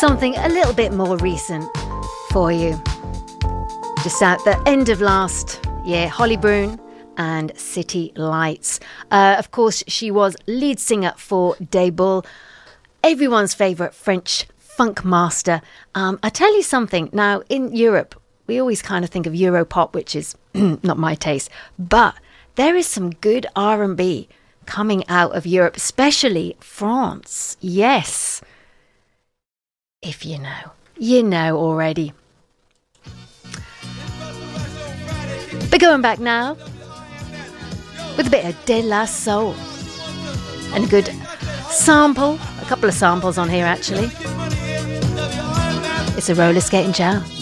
something a little bit more recent for you. Just at the end of last year, Holly Broon and City Lights. Of course, she was lead singer for Daybull, everyone's favourite French funk master. I tell you something, now in Europe, we always kind of think of Europop, which is not my taste, but there is some good R&B coming out of Europe, especially France. Yes. If you know already. But going back now with a bit of De La Soul and a good sample, a couple of samples on here actually. It's a roller skating jam.